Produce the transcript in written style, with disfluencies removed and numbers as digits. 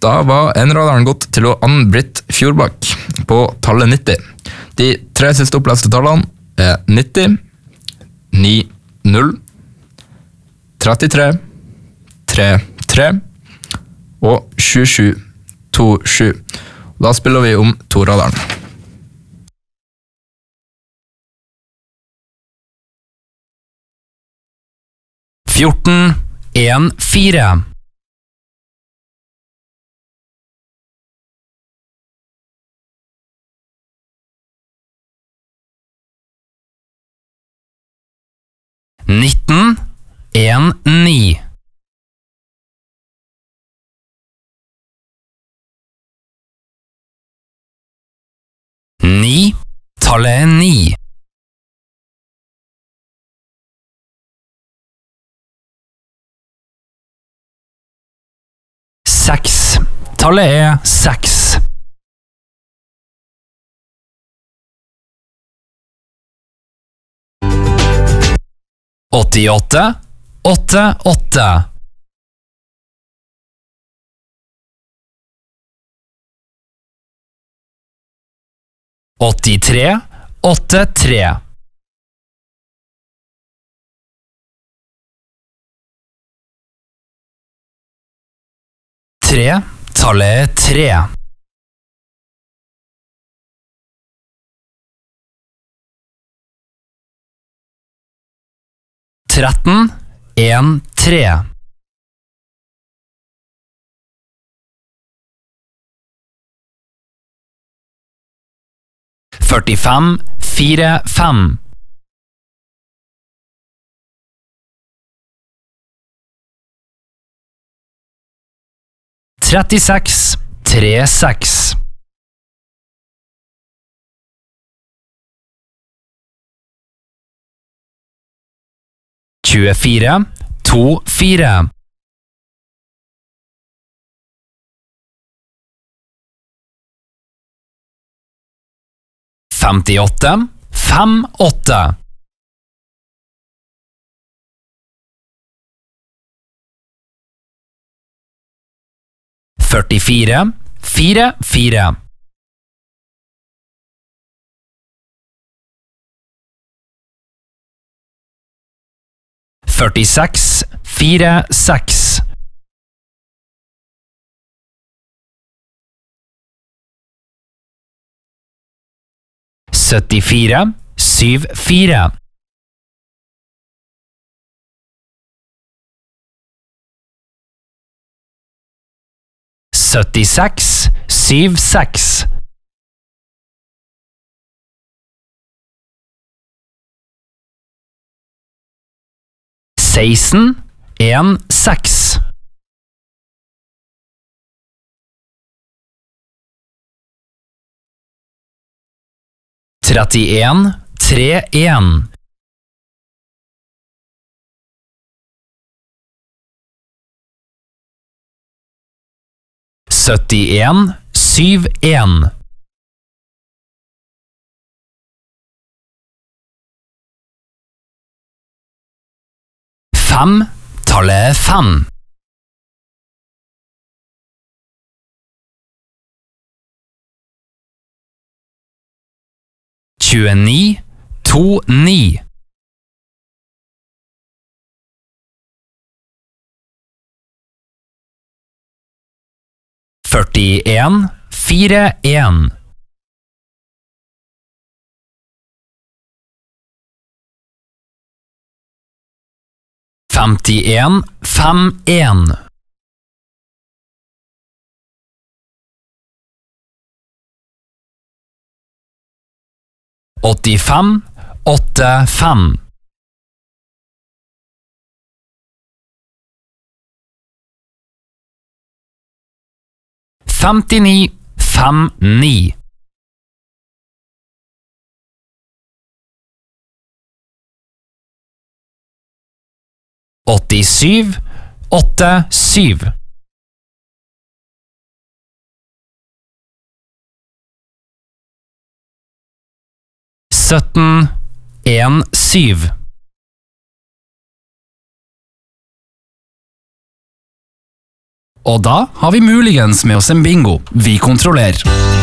Da var eneradaren gått til Ann-Britt Fjordbakk på tallet 90. De 3 siste oppleste tallene 90, 9-0, 33, 3-3 og 27-27. Da spiller vi om toradaren. Fjorten, 1-4. 19, 1-9. 9, tallet 9. 6, tallet 6. 88, 88. 83, 83. 3, tallet 3. 13, 1-3. 45, 4-5. 36, 3-6. 24, 2-4. 58, 5-8. 44, 4-4. 46, 4-6. 74, 7-4. 76, 7-6. 16, 1-6. 31, 3-1. 71, 7-1. 5, tallet 5. 29, 2-9. 41, 4-1. 51, 5-1. 85, 8-5. 59, 5-9. 87, 8-7. 17, 1-7. Og da har vi muligens med oss en bingo. Vi kontrollerer.